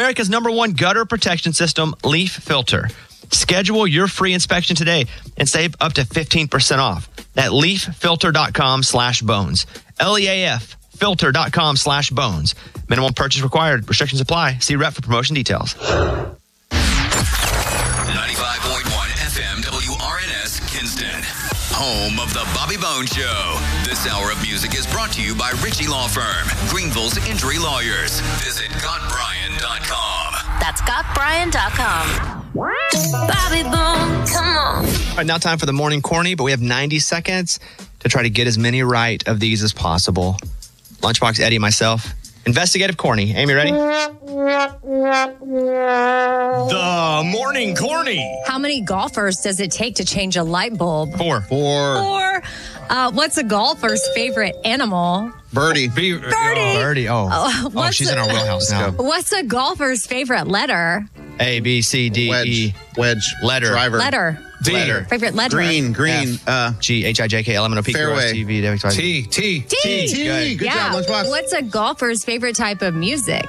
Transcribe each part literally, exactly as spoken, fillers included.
America's number one gutter protection system, Leaf Filter. Schedule your free inspection today and save up to fifteen percent off at leaffilter.com slash bones. L E A F filter.com slash bones. Minimum purchase required. Restrictions apply. See rep for promotion details. ninety-five point one F M W R N S Kinston, home of the Bobby Bones Show. This hour of music is brought to you by Ritchie Law Firm, Greenville's injury lawyers. Visit got brian dot com. That's got brian dot com. Bobby Bones, come on. All right, now time for the morning corny, but we have ninety seconds to try to get as many right of these as possible. Lunchbox Eddie and myself. Investigative corny. Amy, ready? The morning corny. How many golfers does it take to change a light bulb? Four. Four. Or uh, what's a golfer's favorite animal? Birdie. Birdie. Birdie. Oh, Uh, oh what's she's a- in our wheelhouse now. What's a golfer's favorite letter? A, B, C, D, Wedge. E. Wedge. Letter. Driver. Letter. D. Letter. Favorite letter. Green. Green. F. Uh, G, H, I, J, K, L, M, N, O, P, Q, R, S, Fairway. T, V, W, X, Y, Z. T, T. T. T. Good. Good yeah. job, Lunchbox. What's a golfer's favorite type of music?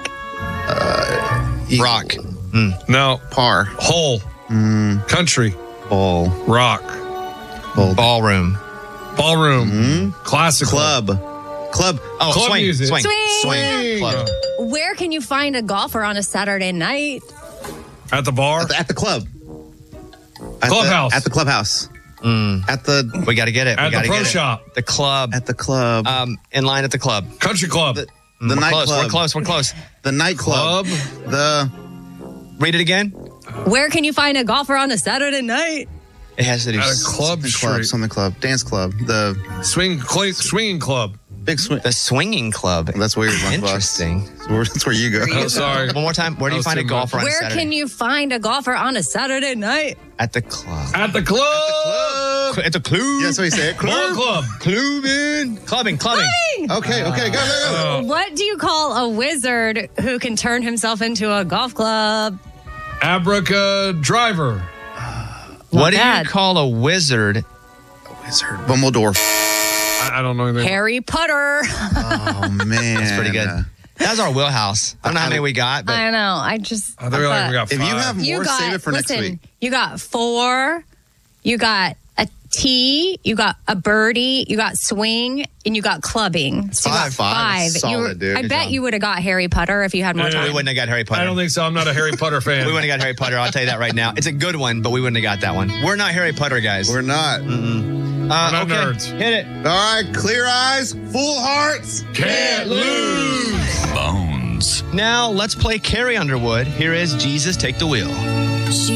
Eagle. Rock. No. Par. Hole. Country. Ball. Rock. Ball. Ballroom. Ballroom. Classical. Club. Club. Oh, Club swing. music. Swing. Swing. Swing. Club. Where can you find a golfer on a Saturday night? At the bar. At the, at the club. At Clubhouse. The, at the clubhouse. At the We got to get it. we At the gotta pro get it. shop. The club. at the club. Um, in line at the club. Country club. the Mm, the we're nightclub. close. We're close. We're close. The nightclub. Club. The Read it again. Where can you find a golfer on a Saturday night? It has to do. At a s- club something club. street. Something club. Dance club. The Swing, cl- swinging club. big swing. The swinging club. That's weird. Lunchbox. Interesting. That's where, that's where you go. Oh, sorry. One more time. Where do That you was find a too golfer on Where Saturday? can you find a golfer on a Saturday night? At the club. At the club. At the club. Yeah, that's what you say. Ball Club. club. Clubbing. Clubbing. Clubbing. Okay, okay, go, go, go. What do you call a wizard who can turn himself into a golf club? Abracadriver. What do bad. you call a wizard? Wizard. Bumbledore. I, I don't know anything. Harry Potter. Oh, man. That's pretty good. That's our wheelhouse. I don't know how many we got, but I know. I just. I think we like we got If five. you have You more, got. save it for listen, next week. you got four. You got a T. You got a birdie. You got swing, and you got clubbing. So you got Five. Five five. is You solid, were- dude. I Good bet job. you would have got Harry Potter if you had more Yeah. we time. wouldn't have got Harry Potter. I don't think so. I'm not a Harry Potter fan. we wouldn't have got Harry Potter. I'll tell you that right now. It's a good one, but we wouldn't have got that one. We're not Harry Potter guys. We're not. uh, not okay. nerds. Hit it. All right, clear eyes, full hearts. Can't lose. Bones. Now let's play Carrie Underwood. Here is Jesus Take the Wheel.